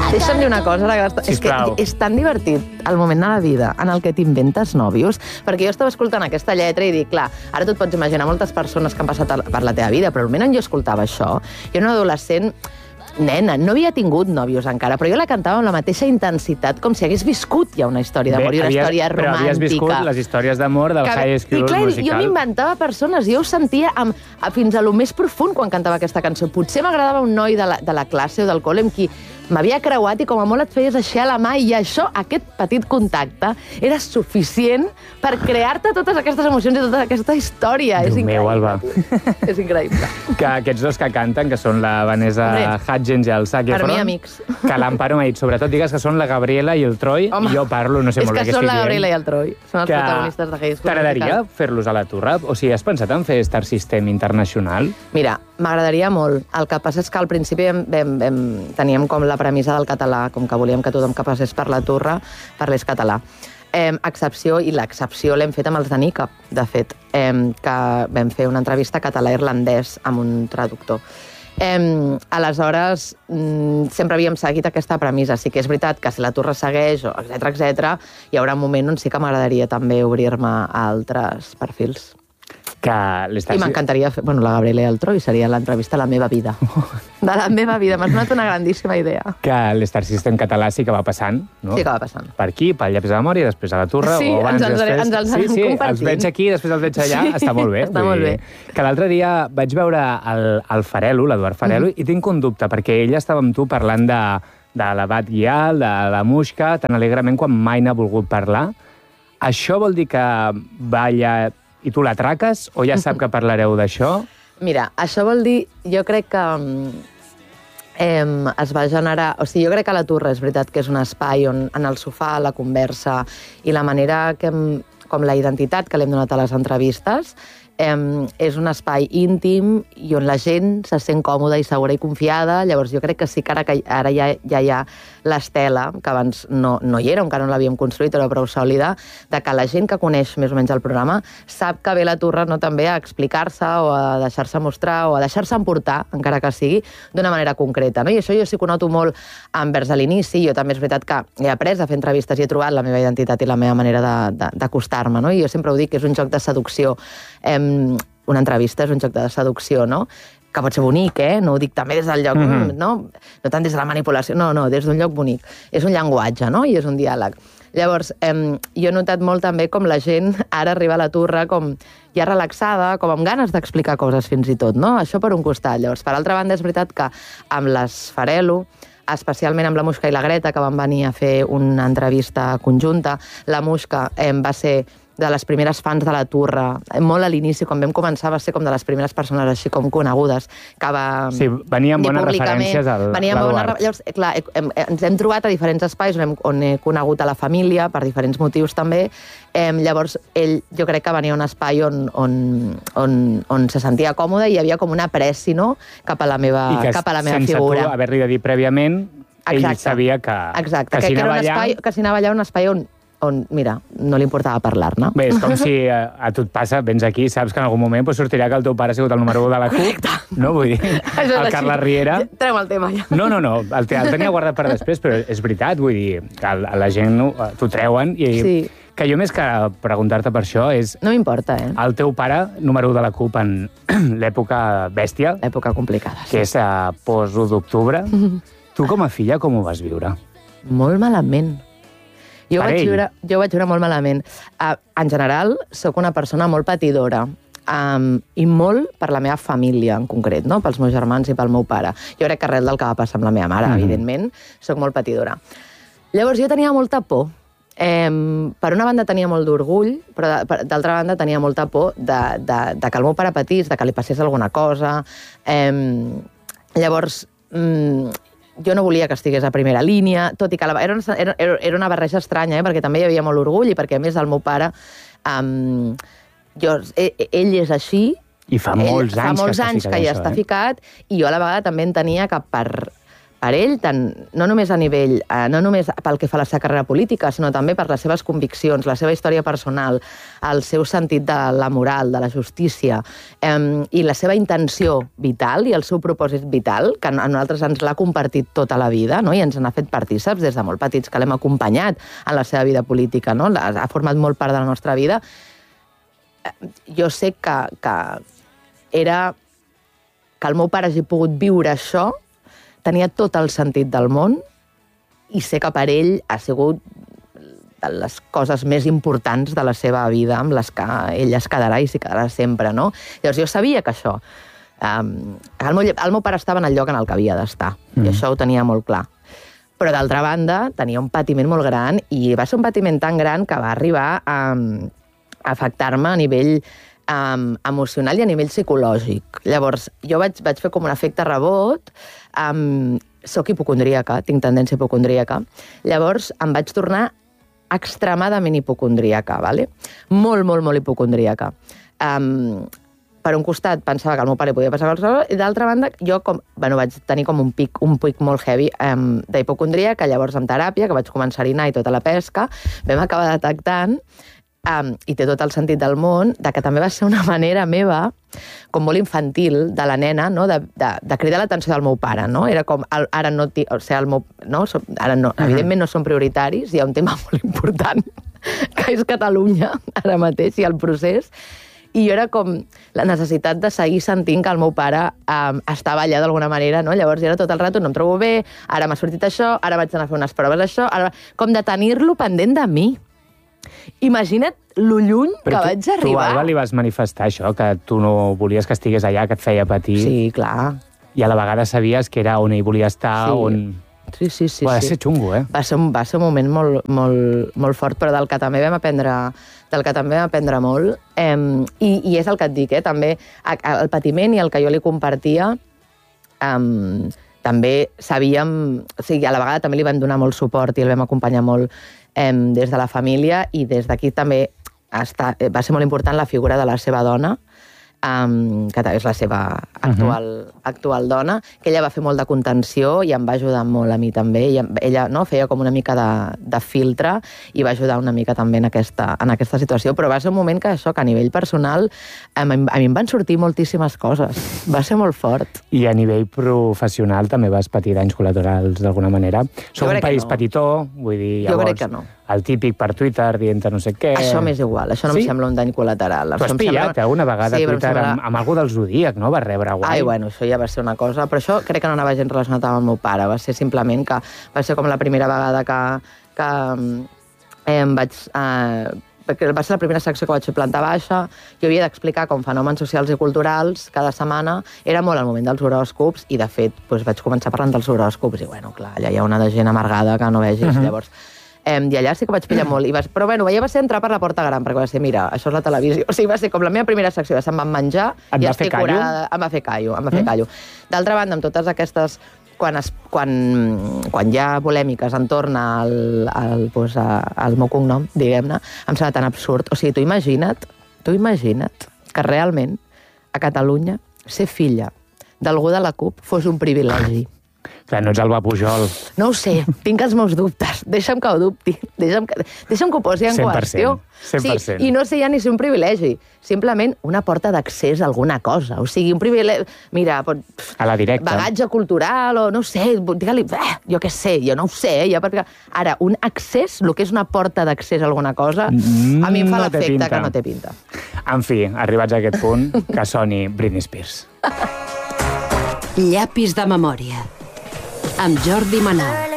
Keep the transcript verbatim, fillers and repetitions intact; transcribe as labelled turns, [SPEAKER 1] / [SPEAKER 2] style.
[SPEAKER 1] Deixa'm dir una cosa, ara, és que és tan divertit el moment de la vida en el que t'inventes nòvios, perquè jo estava escoltant aquesta lletra i dic, clar, ara tu et pots imaginar moltes persones que han passat per la teva vida, però el moment en jo escoltava això, jo era una adolescent nena, no havia tingut nòvios encara, però jo la cantava amb la mateixa intensitat com si hagués viscut ja una història d'amor i una
[SPEAKER 2] havies,
[SPEAKER 1] història romàntica.
[SPEAKER 2] Però havies viscut les històries d'amor del High School
[SPEAKER 1] clar,
[SPEAKER 2] Musical.
[SPEAKER 1] Jo m'inventava persones, jo ho sentia amb, fins a lo més profund quan cantava aquesta cançó. Potser m'agradava un noi de la, de la classe o del col·le amb qui m'havia creuat i com a molt et feies així a la mà i això, aquest petit contacte, era suficient per crear-te totes aquestes emocions i tota aquesta història.
[SPEAKER 2] Déu
[SPEAKER 1] és
[SPEAKER 2] meu,
[SPEAKER 1] increïble.
[SPEAKER 2] Alba.
[SPEAKER 1] És increïble.
[SPEAKER 2] Que aquests dos que canten, que són la Vanessa Hudgens i el Zac Efron,
[SPEAKER 1] per mi, amics.
[SPEAKER 2] Que l'Amparo m'ha dit, sobretot digues que són la Gabriela i el Troy, Home, i jo parlo, no sé molt bé què estic dient.
[SPEAKER 1] És que són la Gabriela i el Troy, són els protagonistes de High School Musical.
[SPEAKER 2] T'agradaria fer-los a la Turra? O sigui, has pensat en fer Star System internacional?
[SPEAKER 1] Mira, m'agradaria molt. El que passa és que al principi vam, vam, vam, teníem com la premissa del català, com que volíem que tothom que passés per la Turra parlés català. Eh, excepció, i l'excepció l'hem fet amb els de Nica, de fet, eh, que vam fer una entrevista català-irlandès amb un traductor. Eh, aleshores, mm, sempre havíem seguit aquesta premissa. Sí que és veritat que si la Turra segueix, etcètera, etcètera, hi haurà un moment on sí que m'agradaria també obrir-me a altres perfils.
[SPEAKER 2] Que
[SPEAKER 1] I m'encantaria fer... Bueno, la Gabriela i el Troy seria l'entrevista a la meva vida. De la meva vida. M'has donat una grandíssima idea.
[SPEAKER 2] Que l'Star System català sí que va passant, no?
[SPEAKER 1] Sí que va passant.
[SPEAKER 2] Per aquí, pel Llaps de Memòria, després a la Turra,
[SPEAKER 1] sí,
[SPEAKER 2] o abans
[SPEAKER 1] ens,
[SPEAKER 2] després...
[SPEAKER 1] ens els
[SPEAKER 2] sí, sí,
[SPEAKER 1] compartint.
[SPEAKER 2] els veig aquí, després els veig allà, està molt bé.
[SPEAKER 1] Està molt bé.
[SPEAKER 2] Que l'altre dia vaig veure el, el Farelo, l'Eduard Farelo, mm. i tinc un dubte, perquè ell estava amb tu parlant de, de l'abat Guial, de la Muixca, tan alegrement quan mai n'ha volgut parlar. Això vol dir que balla... I tu la traques, o ja sap que parlareu d'això?
[SPEAKER 1] Mira, això vol dir... Jo crec que eh, es va generar... O sigui, jo crec que la Turra és veritat que és un espai on en el sofà, la conversa i la manera que... Hem, com la identitat que l'hem donat a les entrevistes, eh, és un espai íntim i on la gent se sent còmoda i segura i confiada. Llavors jo crec que sí que ara, que ara ja, ja hi ha l'estela, que abans no, no hi era, encara no l'havíem construït, era prou sòlida, de que la gent que coneix més o menys el programa sap que ve la Turra no també a explicar-se o a deixar-se mostrar o a deixar-se emportar, encara que sigui, d'una manera concreta. No? I això jo sí que ho noto molt envers a l'inici. Jo també és veritat que he après a fer entrevistes i he trobat la meva identitat i la meva manera d'acostar-me. No? I jo sempre ho dic, que és un joc de seducció. Eh, una entrevista és un joc de seducció, no? Que pot ser bonic, eh? No ho dic també des del lloc, mm-hmm. no? No tant des de la manipulació, no, no, des d'un lloc bonic. És un llenguatge, no? I és un diàleg. Llavors, eh, jo he notat molt també com la gent ara arriba a la Turra com ja relaxada, com amb ganes d'explicar coses fins i tot, no? Això per un costat. Llavors, per altra banda, és veritat que amb les Farelo, especialment amb la Muixca i la Greta, que van venir a fer una entrevista conjunta, la Muixca eh, va ser de les primeres fans de la Turra. Molt a l'inici, quan vam començar, va ser com de les primeres persones així com conegudes, que va...
[SPEAKER 2] Sí, venia amb bones referències a l'Eduard.
[SPEAKER 1] Llavors, clar, hem, ens hem trobat a diferents espais on, hem, on he conegut a la família, per diferents motius també. Eh, llavors, ell, jo crec que venia a un espai on, on, on, on se sentia còmode i hi havia com una pressi, no?, cap a la meva, cap a la meva
[SPEAKER 2] sense
[SPEAKER 1] figura.
[SPEAKER 2] tu haver-li de dir prèviament, ell
[SPEAKER 1] Exacte.
[SPEAKER 2] sabia que,
[SPEAKER 1] Exacte,
[SPEAKER 2] que,
[SPEAKER 1] que,
[SPEAKER 2] si
[SPEAKER 1] que,
[SPEAKER 2] anava
[SPEAKER 1] era un espai, que si anava allà un espai on on, mira, no li importava parlar-ne.
[SPEAKER 2] Bé, és com si a, a tu et passa, vens aquí, saps que en algun moment pues, sortirà que el teu pare ha sigut el número u de la CUP, no? Vull dir, el Carles Riera...
[SPEAKER 1] Treu el tema, ja.
[SPEAKER 2] No, no, no, el, el tenia guardat per després, però és veritat, vull dir, que la gent t'ho treuen i... Sí. Que jo més que preguntar-te per això és...
[SPEAKER 1] No m'importa, eh?
[SPEAKER 2] El teu pare, número u de la CUP en l'època bèstia...
[SPEAKER 1] L'època complicada, sí.
[SPEAKER 2] Que és a post-u d'octubre. Tu com a filla com ho vas viure?
[SPEAKER 1] Molt malament. Jo vaig, viure, jo vaig viure molt malament. Uh, en general, sóc una persona molt patidora. Um, I molt per la meva família, en concret, no? Pels meus germans i pel meu pare. Jo crec que res del que va passar amb la meva mare, mm. evidentment, sóc molt patidora. Llavors, jo tenia molta por. Eh, per una banda tenia molt d'orgull, però d'altra banda tenia molta por de, de, de que el meu pare patís, de que li passés alguna cosa. Eh, llavors... Mm, jo no volia que estigués a primera línia, tot i que la, era, una, era, era una barreja estranya, eh, perquè també hi havia molt orgull i perquè, a més, el meu pare... Um, jo, ell, ell és així...
[SPEAKER 2] I fa molts
[SPEAKER 1] ell,
[SPEAKER 2] anys,
[SPEAKER 1] fa molts
[SPEAKER 2] que,
[SPEAKER 1] anys
[SPEAKER 2] que
[SPEAKER 1] ja
[SPEAKER 2] això,
[SPEAKER 1] està
[SPEAKER 2] eh?
[SPEAKER 1] ficat, i jo a la vegada també entenia que per, per ell, tant, no només a nivell, eh, no només pel que fa a la seva carrera política, sinó també per les seves conviccions, la seva història personal, el seu sentit de la moral, de la justícia, eh, i la seva intenció vital i el seu propòsit vital, que a nosaltres ens l'ha compartit tota la vida, no? I ens n'ha fet partíceps des de molt petits, que l'hem acompanyat en la seva vida política, no? Ha format molt part de la nostra vida. Jo sé que, que era... que el meu pare hagi pogut viure això, tenia tot el sentit del món i sé que per ell ha sigut de les coses més importants de la seva vida amb les que ell es quedarà i s'hi quedarà sempre, no? Llavors jo sabia que això... Um, el, meu, el meu pare estava en el lloc en el que havia d'estar, mm. i això ho tenia molt clar. Però d'altra banda tenia un patiment molt gran i va ser un patiment tan gran que va arribar a, a afectar-me a nivell Um, emocional i a nivell psicològic. Llavors, jo vaig, vaig fer com un efecte rebot, um, soc hipocondríaca, tinc tendència hipocondríaca, llavors em vaig tornar extremadament hipocondríaca, vale? Molt, molt, molt hipocondríaca. Um, per un costat pensava que al meu pare podia passar qualsevol cosa, i d'altra banda jo com, bueno, vaig tenir com un pic, un pic molt heavy um, d'hipocondríaca, llavors amb teràpia, que vaig començar a anar i tota la pesca, vam acabar detectant Um, i té tot el sentit del món, de que també va ser una manera meva, com molt infantil, de la nena, no? de, de, de cridar l'atenció del meu pare. No? Era com, el, ara no... O sigui, el meu, no? Ara no, uh-huh. Evidentment no són prioritaris, hi ha un tema molt important, que és Catalunya, ara mateix, i el procés. I jo era com la necessitat de seguir sentint que el meu pare um, estava allà d'alguna manera, no? Llavors jo era tot el rato, no em trobo bé, ara m'ha sortit això, ara vaig anar a fer unes proves d'això, ara... com de tenir-lo pendent de mi. Imagina't lo lluny
[SPEAKER 2] Però
[SPEAKER 1] que
[SPEAKER 2] tu,
[SPEAKER 1] vaig arribar.
[SPEAKER 2] Tu, Alba, li vas manifestar això, que tu no volies que estigués allà, que et feia patir.
[SPEAKER 1] Sí, clar.
[SPEAKER 2] I a la vegada sabies que era on ell volia estar,
[SPEAKER 1] sí.
[SPEAKER 2] on...
[SPEAKER 1] Sí, sí, sí.
[SPEAKER 2] Va
[SPEAKER 1] sí.
[SPEAKER 2] ser xungo, eh?
[SPEAKER 1] Va ser, un, va ser un moment molt, molt, molt fort, però del que també vam aprendre, del que també vam aprendre molt. Eh, i, I és el que et dic, eh? També el patiment i el que jo li compartia, eh, també sabíem... O sigui, a la vegada també li vam donar molt suport i el vam acompanyar molt eh, des de la família, i des d'aquí també està, va ser molt important la figura de la seva dona, Um, que és la seva actual, uh-huh. actual dona, que ella va fer molt de contenció i em va ajudar molt a mi també. Ella, ella no, feia com una mica de, de filtre i va ajudar una mica també en aquesta, en aquesta situació, però va ser un moment que això, que a nivell personal a mi, a mi em van sortir moltíssimes coses. Va ser molt fort.
[SPEAKER 2] I a nivell professional també vas patir danys col·laterals d'alguna manera. Som un país no. petitó, vull dir, llavors...
[SPEAKER 1] Jo crec que no.
[SPEAKER 2] El típic per Twitter dient no sé què...
[SPEAKER 1] Això m'és igual, això no sí? em sembla un dany col·lateral.
[SPEAKER 2] Tu has pillat sembla... alguna vegada
[SPEAKER 1] sí,
[SPEAKER 2] a Twitter
[SPEAKER 1] sembla...
[SPEAKER 2] amb, amb algú del Zodíac, no? Va rebre guai.
[SPEAKER 1] Ai, bueno, això ja va ser una cosa... Però això crec que no anava gens relacionat amb el meu pare. Va ser simplement que va ser com la primera vegada que, que eh, em vaig... Eh, perquè va ser la primera secció que vaig fer planta baixa, jo havia d'explicar com fenòmens socials i culturals cada setmana, era molt el moment dels horòscops, i de fet doncs, vaig començar parlant dels horòscops, i bueno, clar, allà hi ha una de gent amargada que no vegis, uh-huh. llavors... Eh, I allà sí que vaig pillar molt, i vas, però bueno, ja va ser entrar per la porta gran, perquè va ser, mira, això és la televisió, o sigui, va ser com la meva primera secció, ja se'm van menjar,
[SPEAKER 2] et
[SPEAKER 1] i
[SPEAKER 2] va
[SPEAKER 1] estic
[SPEAKER 2] fer callo?
[SPEAKER 1] curada, em va fer callo, em va fer callo. D'altra banda, amb totes aquestes... Quan, es, quan, quan hi ha polèmiques entorn al, al, pues, a, al meu cognom, diguem-ne, em sembla tan absurd. O sigui, tu imagina't, tu imagina't que realment a Catalunya ser filla d'algú de la CUP fos un privilegi.
[SPEAKER 2] Clar, no ets Alba Pujol.
[SPEAKER 1] No ho sé, tinc els meus dubtes. Deixa'm que ho dubti, deixa'm que, deixa'm que ho posi en
[SPEAKER 2] cent per cent,
[SPEAKER 1] qüestió.
[SPEAKER 2] cent per cent.
[SPEAKER 1] Sí, i no sé ja ni ser un privilegi, simplement una porta d'accés a alguna cosa. O sigui, un privilegi... Mira, pot...
[SPEAKER 2] a la directa.
[SPEAKER 1] Bagatge cultural o no sé, digue-li... Eh, jo què sé, jo no ho sé. Ja perquè... Ara, un accés, el que és una porta d'accés a alguna cosa, mm, a mi em fa no l'efecte que no té pinta.
[SPEAKER 2] En fi, arribats a aquest punt, que soni Britney Spears.
[SPEAKER 3] Llapis de memòria amb Jordi Manal.